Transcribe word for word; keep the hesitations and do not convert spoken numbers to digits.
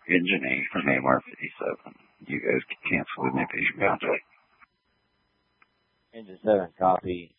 Engine eight from A M R fifty-seven. You guys can cancel with me, patient contact. Engine seven, copy.